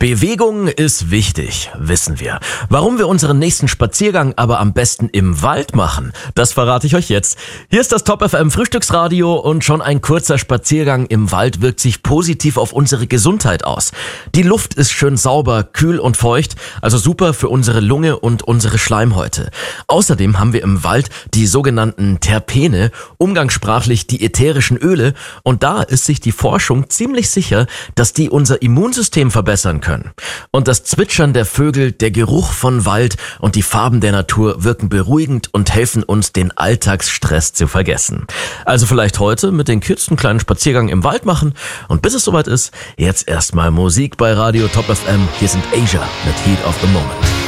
Bewegung ist wichtig, wissen wir. Warum wir unseren nächsten Spaziergang aber am besten im Wald machen, das verrate ich euch jetzt. Hier ist das Top FM Frühstücksradio und schon ein kurzer Spaziergang im Wald wirkt sich positiv auf unsere Gesundheit aus. Die Luft ist schön sauber, kühl und feucht, also super für unsere Lunge und unsere Schleimhäute. Außerdem haben wir im Wald die sogenannten Terpene, umgangssprachlich die ätherischen Öle, und da ist sich die Forschung ziemlich sicher, dass die unser Immunsystem verbessern können. Und das Zwitschern der Vögel, der Geruch von Wald und die Farben der Natur wirken beruhigend und helfen uns, den Alltagsstress zu vergessen. Also vielleicht heute mit den Kids einen kleinen Spaziergang im Wald machen, und bis es soweit ist, jetzt erstmal Musik bei Radio Top FM. Hier sind Asia mit Heat of the Moment.